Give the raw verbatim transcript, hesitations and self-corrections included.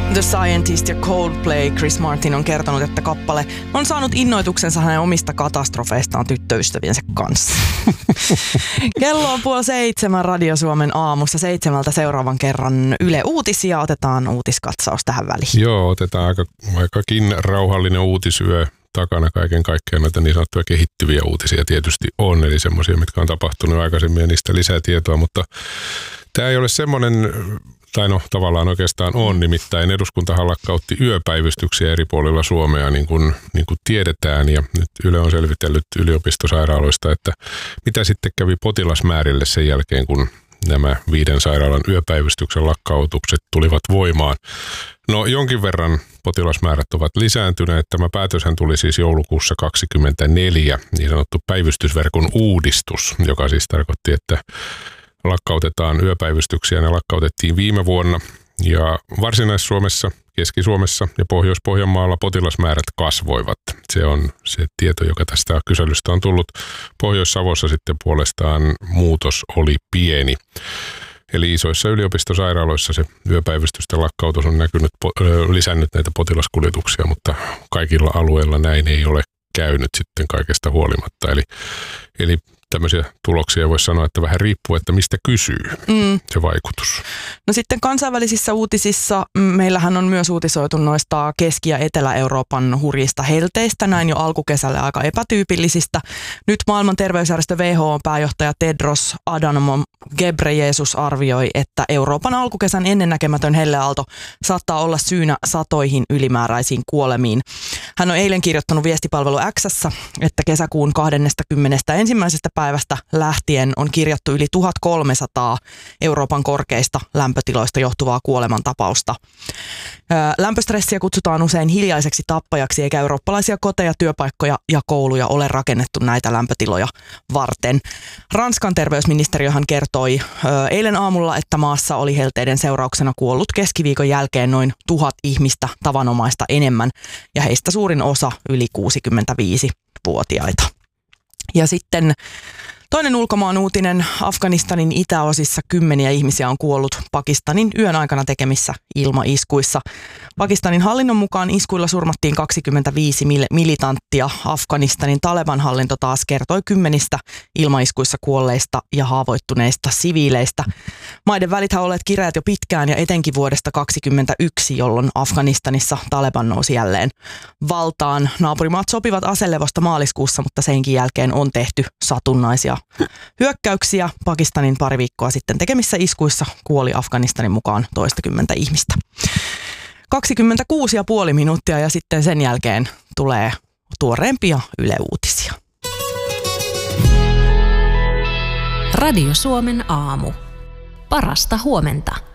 The Scientist ja Coldplay. Chris Martin on kertonut, että kappale on saanut innoituksensa hänen omista katastrofeistaan tyttöystäviensä kanssa. Kello on puoli seitsemän Radio Suomen aamussa. Seitsemältä seuraavan kerran Yle Uutisia. Otetaan uutiskatsaus tähän väliin. Joo, otetaan aika, aikakin rauhallinen uutisyö. Takana kaiken kaikkiaan näitä niin sanottuja kehittyviä uutisia tietysti on, eli semmoisia, mitkä on tapahtunut aikaisemmin ja niistä lisää tietoa, mutta tämä ei ole semmoinen, tai no tavallaan oikeastaan on, nimittäin eduskuntahan lakkautti yöpäivystyksiä eri puolilla Suomea, niin kuin, niin kuin tiedetään, ja nyt Yle on selvitellyt yliopistosairaaloista, että mitä sitten kävi potilasmäärille sen jälkeen, kun nämä viiden sairaalan yöpäivystyksen lakkautukset tulivat voimaan. No jonkin verran potilasmäärät ovat lisääntyneet. Tämä päätöshän tuli siis joulukuussa kaksikymmentäneljä, niin sanottu päivystysverkon uudistus, joka siis tarkoitti, että lakkautetaan yöpäivystyksiä. Ne lakkautettiin viime vuonna ja Varsinais-Suomessa, Keski-Suomessa ja Pohjois-Pohjanmaalla potilasmäärät kasvoivat. Se on se tieto, joka tästä kyselystä on tullut. Pohjois-Savossa sitten puolestaan muutos oli pieni. Eli isoissa yliopistosairaaloissa se yöpäivystysten lakkautus on näkynyt, lisännyt näitä potilaskuljetuksia, mutta kaikilla alueilla näin ei ole käynyt sitten kaikesta huolimatta. Eli, eli tämmöisiä tuloksia voi sanoa, että vähän riippuu, että mistä kysyy mm. se vaikutus. No sitten kansainvälisissä uutisissa meillähän on myös uutisoitu noista Keski- ja Etelä-Euroopan hurjista helteistä, näin jo alkukesälle aika epätyypillisistä. Nyt maailman terveysjärjestö W H O:n pääjohtaja Tedros Adhanom Ghebreyesus arvioi, että Euroopan alkukesän ennennäkemätön helleaalto saattaa olla syynä satoihin ylimääräisiin kuolemiin. Hän on eilen kirjoittanut viestipalvelu X:ssä, että kesäkuun kahdeskymmenesensimmäisestä päivästä lähtien on kirjattu yli tuhatkolmesataa Euroopan korkeista lämpötiloista johtuvaa kuolemantapausta. Lämpöstressiä kutsutaan usein hiljaiseksi tappajaksi, eikä eurooppalaisia koteja, työpaikkoja ja kouluja ole rakennettu näitä lämpötiloja varten. Ranskan terveysministeriöhän kertoi eilen aamulla, että maassa oli helteiden seurauksena kuollut keskiviikon jälkeen noin tuhat ihmistä tavanomaista enemmän, ja heistä suurin osa yli kuusikymmentäviisivuotiaita. Ja sitten toinen ulkomaan uutinen. Afganistanin itäosissa kymmeniä ihmisiä on kuollut Pakistanin yön aikana tekemissä ilmaiskuissa. Pakistanin hallinnon mukaan iskuilla surmattiin kaksikymmentäviisi militanttia. Afganistanin Taleban-hallinto taas kertoi kymmenistä ilmaiskuissa kuolleista ja haavoittuneista siviileistä. Maiden välithän olleet kireät jo pitkään ja etenkin vuodesta kaksikymmentäyksi, jolloin Afganistanissa Taleban nousi jälleen valtaan. Naapurimaat sopivat aselevosta maaliskuussa, mutta senkin jälkeen on tehty satunnaisia hyökkäyksiä. Pakistanin pari viikkoa sitten tekemissä iskuissa kuoli Afganistanin mukaan toistakymmentä ihmistä. kaksikymmentäkuusi pilkku viisi minuuttia ja sitten sen jälkeen tulee tuoreempia Yle Uutisia. Radio Suomen aamu. Parasta huomenta.